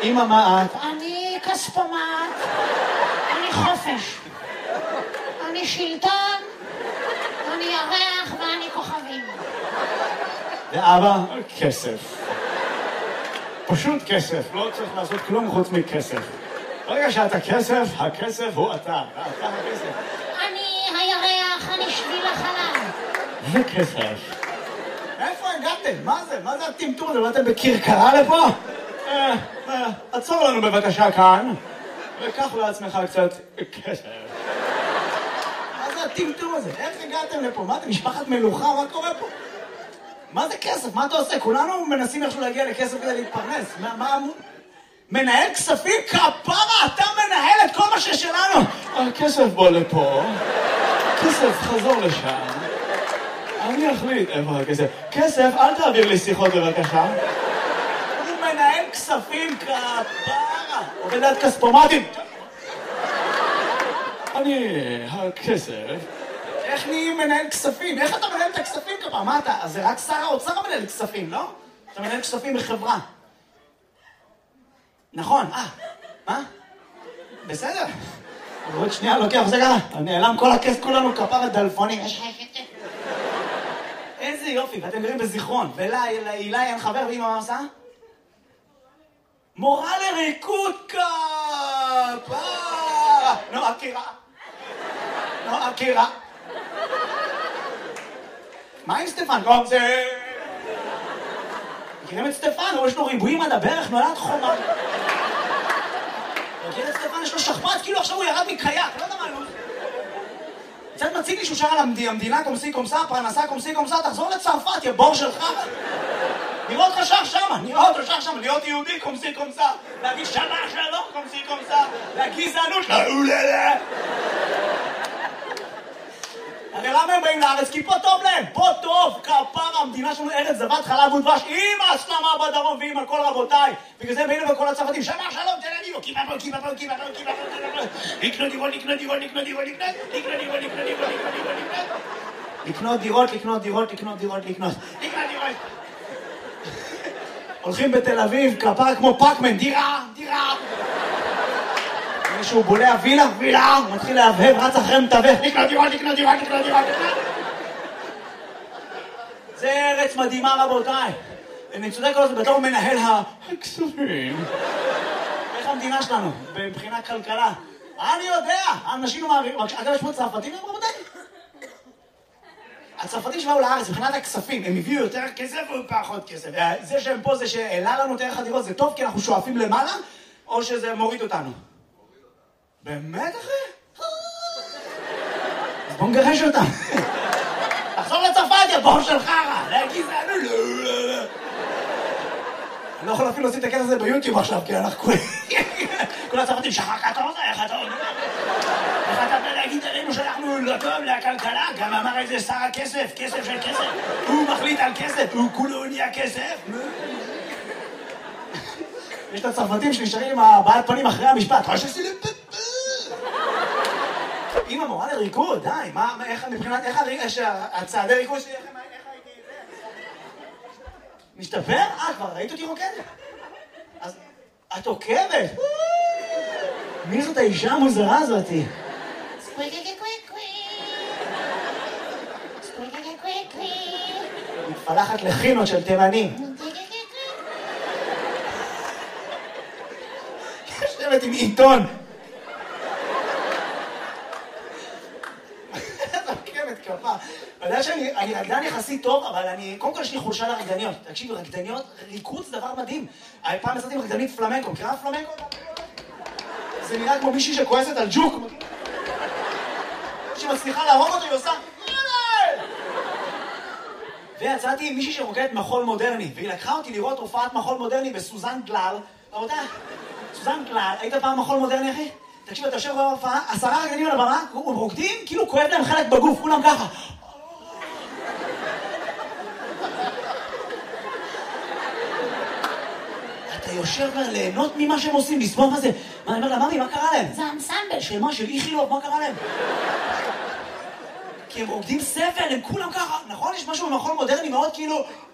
אמא, מה את? אני כספומט, אני חופש, אני שלטון, אני ירח ואני כוכבים. ואבא? כסף. פשוט כסף, לא צריך לעשות כלום חוץ מכסף. ברגע שאתה כסף, הכסף הוא אתה. אתה הכסף. אני הירח, אני שביל החלב. וכסף. איפה הגעתם? מה זה? מה זה הטמטום הזה? באתם בקרקרה לפה? עצור לנו בבקשה כאן, וקח לעצמך קצת כסף. מה זה הטמטום הזה? איך הגעתם לפה? מה אתם משפחת מלוכה? מה קורה פה? מה זה כסף? מה אתה עושה? כולנו מנסים איכשהו להגיע לכסף כדי להתפרנס. מה מנהל כספים? כפרה, אתה מנהל את כל מה ששלנו. הכסף בוא לפה. כסף, חזור לשם. אני אחליט איפה הכסף. כסף, אל תעביר לי שיחות בבקשה. הוא מנהל כספים, כפרה. עובד ליד כספומטים. אני הכסף. איך נהיים מנהל כספים? איך אתה מנהל את הכספים כפרה? מה אתה? אז זה רק שר האוצר מנהל כספים, לא? אתה מנהל כספים בחברה. נכון, מה? בסדר. עוד שנייה לוקח, זה ככה. נעלם כל הכסף, כולנו כפרה דלפונים. איזה יופי, ואתם גרים בזיכרון. ולאילי אין חבר, ואמא מה עושה? מורה לריקוד כפרה. נועה קירה. מה עם סטפן? קום זה... מכירים את סטפן? יש לו ריבועים עד הברך, נולד חומה. מכיר את סטפן? יש לו שכפ"ץ, כאילו עכשיו הוא ירד מקייק, לא יודע מה לא. קצת מציג לי שהוא שר על המדינה, קומסי קומסה, פרנסה קומסי קומסה, תחזור לצרפת, יא בור שלך. נראה אותך שר שמה, להיות יהודי, קומסי קומסה. להגיד שמה שלום, קומסי קומסה. לגזענות, לא. הרי למה הם באים לארץ? כי פה טוב להם, פה טוב, כפרה, המדינה שלנו ארץ זבת חלב ודבש, עם הסלמה בדרום ועם הכל רבותיי. בגלל זה הם באים לכל הצרפתים, שמה שלום, תל אביב, לקנות דירות. הולכים בתל אביב, כפרה כמו פאקמן, דירה. מישהו בולע וילה, הוא מתחיל להבהב, רץ אחרי מתווך, לקנות דירות. זה ארץ מדהימה רבותיי. אני צודק כל זה בתור מנהל הכספים. איך המדינה שלנו? מבחינת כלכלה. אני יודע, האנשים מעבירים, אגב יש פה צרפתים רבותיי? הצרפתים שבאו לארץ, מבחינת הכספים, הם הביאו יותר כסף או פחות כסף? זה שהם פה, זה שהעלה לנו יותר חדירות, זה טוב כי אנחנו שואפים למעלה, או שזה מוריד אותנו? באמת אחי? אז בוא נגרש אותם. תחזור לצרפת, יא בור של חרא. לגזענות, לא. אני לא יכול אפילו להוציא את הקטע הזה ביוטיוב עכשיו, כי אנחנו כל הצרפתים, שחקת אותה, איך אתה אומר? איך אתה בא להגיד עלינו שאנחנו לא טוב לכלכלה? גם אמר איזה שר הכסף, כסף של כסף. הוא מחליט על כסף, הוא כולו נהיה כסף. יש את הצרפתים שנשארים עם הבעת פנים אחרי המשפט. אמא מורה לריקוד, די, איך מבחינת, איך הצעדי ריקוד שלי, איך הייתי... משתפר? כבר ראית אותי רוקדת? אז את עוקבת? מי זאת האישה המוזרה הזאתי? מתפלחת לחינות של תימנים. יושבת עם עיתון. אתה יודע שאני רקדן יחסית טוב, אבל קודם כל יש לי חולשה לרקדניות. תקשיב, רקדניות, ריקוד זה דבר מדהים. פעם עשיתי עם רקדנית פלמנקו, מכירה פלמנקו? זה נראה כמו מישהי שכועסת על ג'וק. שמצליחה להרוג אותו, היא עושה... ויצאתי עם מישהי שרוקדת מחול מודרני, והיא לקחה אותי לראות הופעת מחול מודרני בסוזן גלל. רבותיי, סוזן גלל, היית פעם מחול מודרני, אחי? תקשיב, אתה יושב בהופעה, 10 רקדנים על הבמה, הם רוקדים, כאילו כואב להם חלק בגוף, כולם ככה. אתה יושב ליהנות ממה שהם עושים, לסבור מה זה. אני אומר לה, ממי, מה קרה להם? זה אנסמבל. שמה, של איכילוב, מה קרה להם? כי הם רוקדים סבל, הם כולם ככה. נכון? יש משהו במחול מודרני מאוד כאילו...